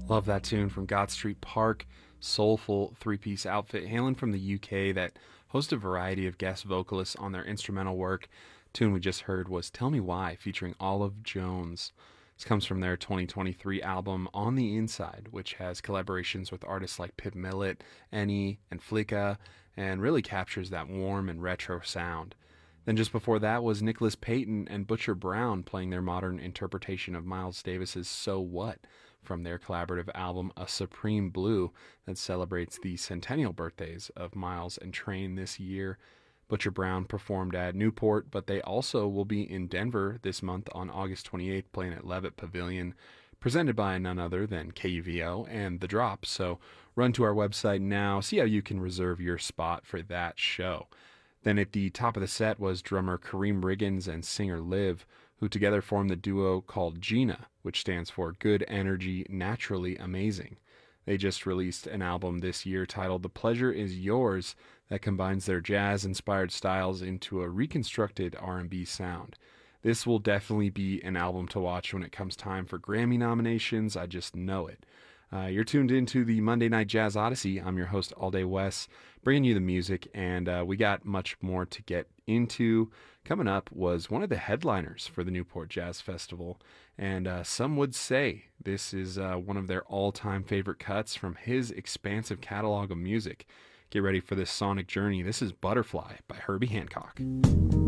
Love that tune from God Street Park, soulful three-piece outfit hailing from the UK that hosts a variety of guest vocalists on their instrumental work. Tune we just heard was Tell Me Why featuring Olive Jones. This comes from their 2023 album On the Inside, which has collaborations with artists like Pip Millet, Eni, and Flicka, and really captures that warm and retro sound. Then just before that was Nicholas Payton and Butcher Brown playing their modern interpretation of Miles Davis's So What from their collaborative album A Supreme Blue that celebrates the centennial birthdays of Miles and Train this year. Butcher Brown performed at Newport, but they also will be in Denver this month on August 28th playing at Levitt Pavilion, presented by none other than KUVO and The Drop. So run to our website now, see how you can reserve your spot for that show. Then at the top of the set was drummer Kareem Riggins and singer Liv, who together formed the duo called Gina, which stands for Good Energy Naturally Amazing. They just released an album this year titled The Pleasure Is Yours that combines their jazz-inspired styles into a reconstructed R&B sound. This will definitely be an album to watch when it comes time for Grammy nominations. I just know it. You're tuned into the Monday Night Jazz Odyssey. I'm your host, All Day Wes, bringing you the music, and we got much more to get into. Coming up was one of the headliners for the Newport Jazz Festival, and some would say this is one of their all-time favorite cuts from his expansive catalog of music. Get ready for this sonic journey. This is Butterfly by Herbie Hancock.